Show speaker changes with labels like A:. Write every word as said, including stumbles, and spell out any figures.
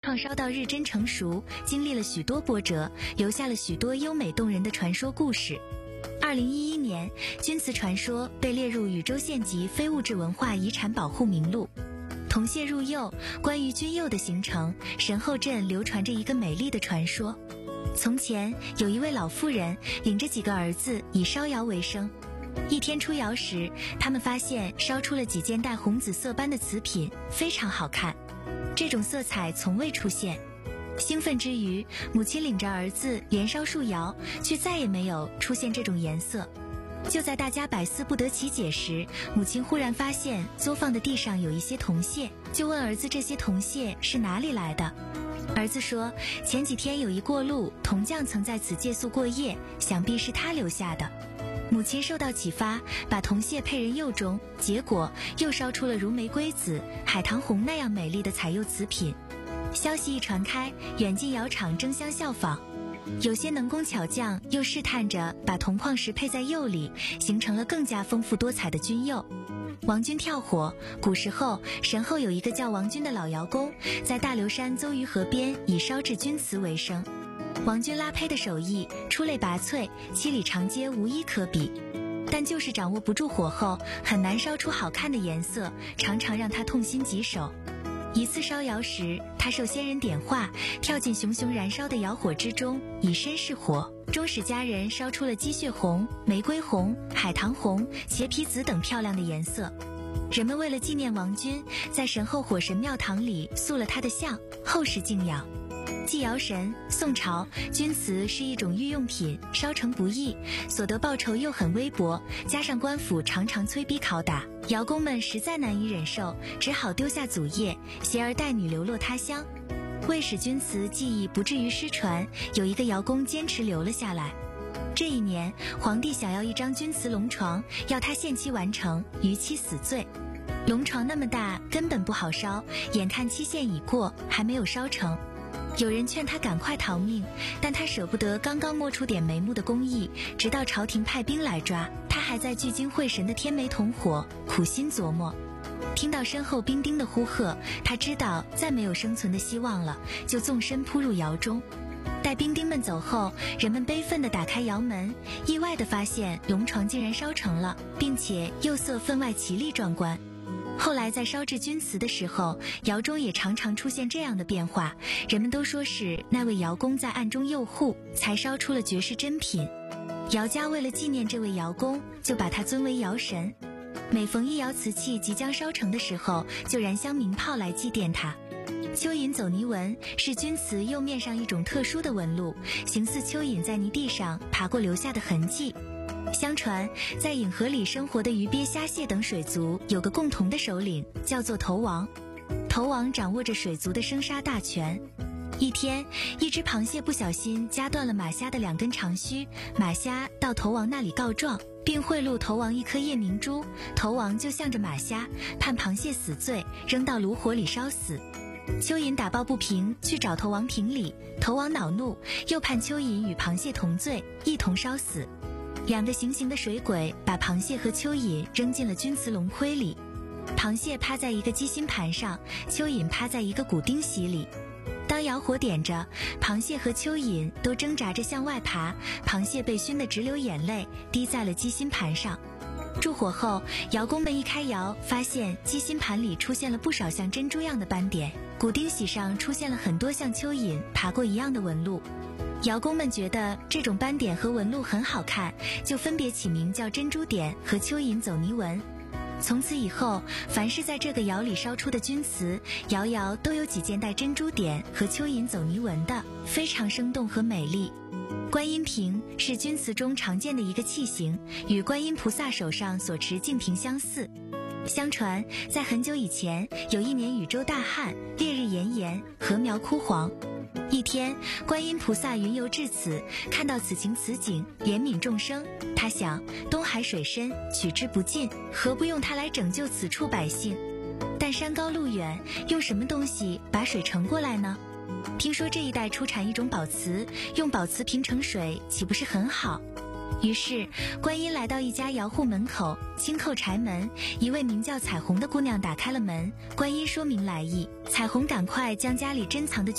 A: 创烧到日臻成熟，经历了许多波折，留下了许多优美动人的传说故事。二零一一年，钧瓷传说被列入宇宙县级非物质文化遗产保护名录。铜屑入釉，关于钧釉的形成，神后镇流传着一个美丽的传说。从前有一位老妇人，领着几个儿子以烧窑为生。一天出窑时，他们发现烧出了几件带红紫色斑的瓷品，非常好看，这种色彩从未出现。兴奋之余，母亲领着儿子连烧数窑，却再也没有出现这种颜色。就在大家百思不得其解时，母亲忽然发现作坊的地上有一些铜屑，就问儿子这些铜屑是哪里来的。儿子说，前几天有一过路铜匠曾在此借宿过夜，想必是他留下的。母亲受到启发，把铜屑配人釉中，结果又烧出了如玫瑰紫、海棠红那样美丽的彩釉瓷品。消息一传开，远近窑厂争相效仿，有些能工巧匠又试探着把铜矿石配在釉里，形成了更加丰富多彩的钧釉。王钧跳火，古时候神后有一个叫王钧的老窑工，在大流山邹鱼河边以烧制钧瓷为生。王钧拉胚的手艺出类拔萃，七里长街无一可比，但就是掌握不住火候，很难烧出好看的颜色，常常让他痛心疾首。一次烧窑时，他受仙人点化，跳进熊熊燃烧的窑火之中，以身试火，终使家人烧出了鸡血红、玫瑰红、海棠红、茄皮紫等漂亮的颜色。人们为了纪念王钧，在神后火神庙堂里塑了他的像，后世敬仰。祭窑神，宋朝，钧瓷是一种御用品，烧成不易，所得报酬又很微薄，加上官府常常催逼拷打，窑工们实在难以忍受，只好丢下祖业，携儿带女流落他乡。为使钧瓷技艺不至于失传，有一个窑工坚持留了下来。这一年，皇帝想要一张钧瓷龙床，要他限期完成，逾期死罪。龙床那么大，根本不好烧，眼看期限已过，还没有烧成。有人劝他赶快逃命，但他舍不得刚刚摸出点眉目的工艺，直到朝廷派兵来抓，他还在聚精会神的添煤同火，苦心琢磨。听到身后兵丁的呼喝，他知道再没有生存的希望了，就纵身扑入窑中。待兵丁们走后，人们悲愤地打开窑门，意外地发现龙床竟然烧成了，并且釉色分外奇丽壮观。后来在烧制钧瓷的时候，窑中也常常出现这样的变化，人们都说是那位窑工在暗中诱护，才烧出了绝世珍品。窑家为了纪念这位窑工，就把他尊为窑神。每逢一窑瓷器即将烧成的时候，就燃香鸣炮来祭奠他。蚯蚓走泥纹是钧瓷釉面上一种特殊的纹路，形似蚯蚓在泥地上爬过留下的痕迹。相传，在饮河里生活的鱼鳖虾蟹等水族有个共同的首领，叫做头王。头王掌握着水族的生杀大权。一天，一只螃蟹不小心夹断了马虾的两根长须，马虾到头王那里告状，并贿赂头王一颗夜明珠，头王就向着马虾，判螃蟹死罪，扔到炉火里烧死。蚯蚓打抱不平，去找头王评理，头王恼怒，又判蚯蚓与螃蟹同罪，一同烧死。两个行刑的水鬼把螃蟹和蚯蚓扔进了钧瓷龙盔里，螃蟹趴在一个鸡心盘上，蚯蚓趴在一个骨钉席里。当窑火点着，螃蟹和蚯蚓都挣扎着向外爬，螃蟹被熏得直流眼泪，滴在了鸡心盘上。助火后，窑工们一开窑，发现鸡心盘里出现了不少像珍珠样的斑点，骨钉席上出现了很多像蚯蚓爬过一样的纹路。窑工们觉得这种斑点和纹路很好看，就分别起名叫珍珠点和蚯蚓走泥纹。从此以后，凡是在这个窑里烧出的钧瓷，窑窑都有几件带珍珠点和蚯蚓走泥纹的，非常生动和美丽。观音瓶是钧瓷中常见的一个器型，与观音菩萨手上所持净瓶相似。相传，在很久以前，有一年宇宙大旱，烈日炎炎，禾苗枯黄。一天，观音菩萨云游至此，看到此情此景，怜悯众生。他想，东海水深，取之不尽，何不用它来拯救此处百姓？但山高路远，用什么东西把水盛过来呢？听说这一带出产一种宝瓷，用宝瓷瓶盛水，岂不是很好？于是，观音来到一家窑户门口，轻叩柴门，一位名叫彩虹的姑娘打开了门。观音说明来意，彩虹赶快将家里珍藏的